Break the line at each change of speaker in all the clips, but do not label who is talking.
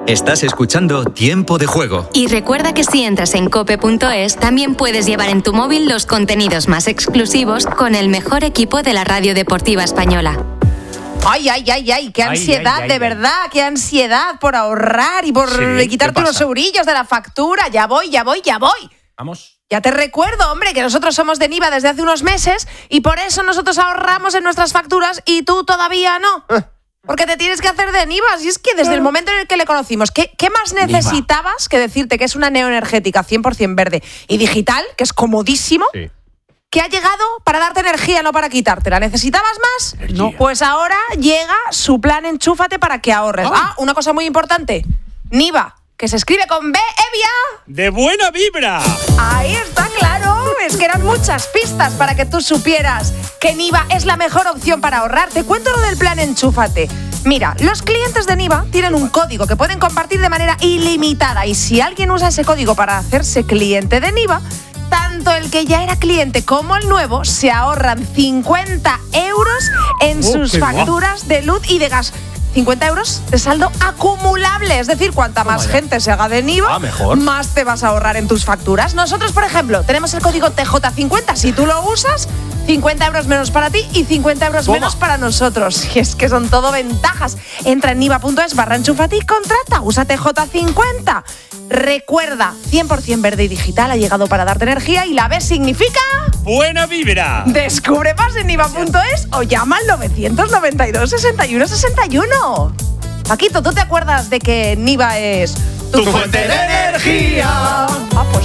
Estás escuchando Tiempo de Juego.
Y recuerda que si entras en cope.es, también puedes llevar en tu móvil los contenidos más exclusivos con el mejor equipo de la radio deportiva española.
Ay, qué ansiedad, de verdad, qué ansiedad por ahorrar y por quitarte unos eurillos de la factura. Ya voy.
Vamos.
Ya te recuerdo, hombre, que nosotros somos de Niva desde hace unos meses y por eso nosotros ahorramos en nuestras facturas y tú todavía no. Porque te tienes que hacer de Niva. Y es que desde el momento en el que le conocimos, ¿qué más necesitabas que decirte que es una neoenergética 100% verde y digital, que es comodísimo?
Sí.
Que ha llegado para darte energía, no para quitártela. ¿Necesitabas más?
Energía.
No. Pues ahora llega su plan Enchúfate para que ahorres. Una cosa muy importante. Niva, que se escribe con B, Evia.
¡De buena vibra!
Ahí está, claro. Es que eran muchas pistas para que tú supieras que Niva es la mejor opción para ahorrar. Te cuento lo del plan Enchúfate. Mira, los clientes de Niva tienen un código que pueden compartir de manera ilimitada. Y si alguien usa ese código para hacerse cliente de Niva, tanto el que ya era cliente como el nuevo se ahorran 50 euros en sus facturas de luz y de gas. 50 euros de saldo acumulable. Es decir, cuanta más gente se haga de Niva, más te vas a ahorrar en tus facturas. Nosotros, por ejemplo, tenemos el código TJ50. Si tú lo usas, 50 euros menos para ti y 50 euros menos para nosotros. Y es que son todo ventajas. Entra en niva.es/enchúfate y contrata. Usa TJ50. Recuerda, 100% verde y digital ha llegado para darte energía y la B significa...
¡Buena vibra!
Descubre más en niva.es o llama al 992 61 61. Paquito, ¿tú te acuerdas de que Niva es
tu fuente de energía?
Pues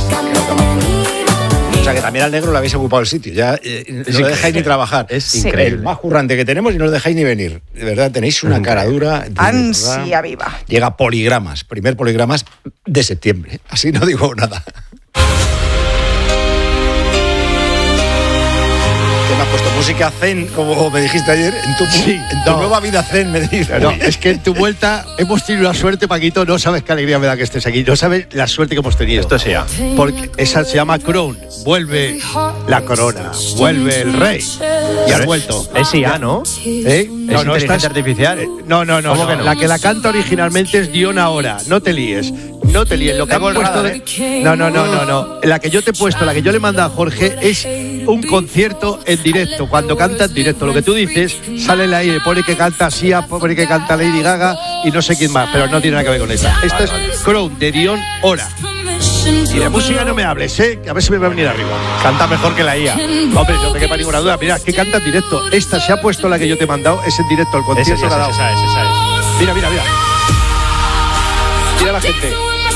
O sea que también al negro le habéis ocupado el sitio. Ya no lo dejáis ni trabajar.
Es increíble.
El más currante que tenemos y no lo dejáis ni venir. De verdad, tenéis una cara dura.
Ansia viva.
Llega Poligramas. Primer Poligramas de septiembre. Así no digo nada. ¿Qué me has puesto? Música zen, como me dijiste ayer. En tu nueva vida zen, me dijiste.
No, es que en tu vuelta hemos tenido una suerte, Paquito. No sabes qué alegría me da que estés aquí. No sabes la suerte que hemos tenido.
Esto sea.
Porque esa se llama Crown. Vuelve la corona. Vuelve el rey. Y has vuelto.
Es IA, ¿no?
¿Eh?
No, no, inteligencia artificial.
No.
¿Cómo que no?
La que la canta originalmente es Diona Ora. No te líes. No te líes. Lo que han puesto No. La que yo te he puesto, la que yo le mando a Jorge es un concierto en directo. Cuando canta en directo, lo que tú dices, sale el aire, pone que canta Sia, pone que canta Lady Gaga y no sé quién más, pero no tiene nada que ver con esta. Esta es Crown de Dion Ora. Y de música no me hables, que a ver si me va a venir arriba.
Canta mejor que la IA.
Hombre, no te quepa ninguna duda. Mira, que canta en directo. Esta se ha puesto la que yo te he mandado, es en directo, el concierto.
Esa es.
Mira. Mira la gente.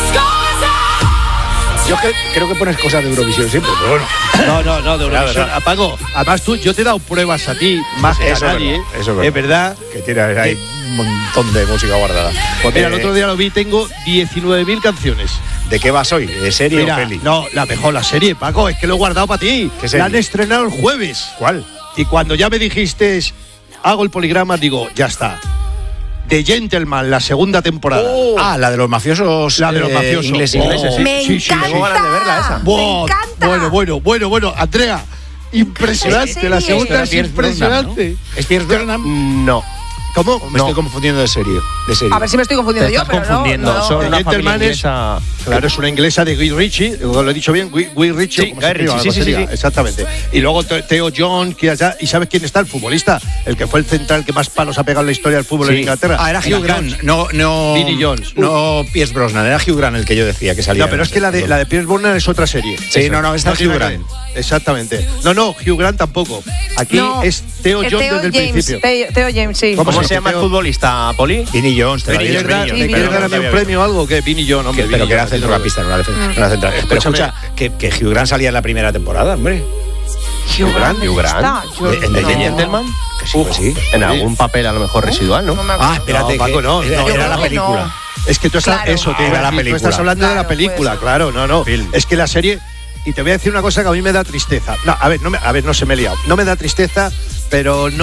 Yo creo que pones cosas de Eurovisión siempre, pero bueno.
No, de Eurovisión. Apago. Además, yo te he dado pruebas a ti, más que a nadie.
Eso
es verdad.
Que tiene ahí un montón de música guardada.
Pues mira, el otro día lo vi, tengo 19.000 canciones.
¿De qué vas hoy? ¿De serie o peli?
No, la serie, Paco, es que lo he guardado para ti.
¿Qué serie?
La han estrenado el jueves.
¿Cuál?
Y cuando ya me dijiste, hago el poligrama, digo, ya está. The Gentleman, la segunda temporada.
La de los mafiosos.
La de los mafiosos.
Ingleses,
sí.
Me encanta.
Tengo ganas de verla esa.
Me encanta.
Bueno, Andrea, impresionante. La segunda es impresionante.
¿Es Pierce Brosnan?
No. ¿Cómo?
Me estoy confundiendo de serie.
A ver si me estoy confundiendo yo, pero
confundiendo.
no.
Son una familia
Gentleman
inglesa.
Claro, es una inglesa de Guy Ritchie, lo he dicho bien, Guy Ritchie.
Sí, Guy Ritchie, sí.
Exactamente. Y luego Theo Jones, que allá, ¿y sabes quién está? El futbolista, el que fue el central que más palos ha pegado en la historia del fútbol en Inglaterra.
Era Hugh Grant, no
Vinnie Jones.
No Pierce Brosnan, era Hugh Grant el que yo decía que salía.
No, pero es que la de Pierce Brosnan es otra serie.
Sí, no, esta es Hugh Grant.
Exactamente. No, Hugh Grant tampoco. Aquí es Theo Jones desde el principio.
Theo James, sí.
¿Cómo se llama el futbolista, Poli?
Vinnie Jones.
¿Quieres darme un premio o algo? ¿Qué? Vinnie Jones, hombre.
Pero que era centrocampista, no era central. Pero escucha, que Hugh Grant salía en la primera temporada, hombre.
Hugh Grant.
¿En The Gentleman? Sí.
En algún papel a lo mejor residual, ¿no?
Espérate.
No, Paco, no.
Era la película.
Es que tú estás,
Claro.
eso, te iba a decir, tú estás hablando de la película,
pues.
claro, no. Es que la serie, y te voy a decir una cosa que a mí me da tristeza. No, a ver, no se me he liado. No me da tristeza, pero no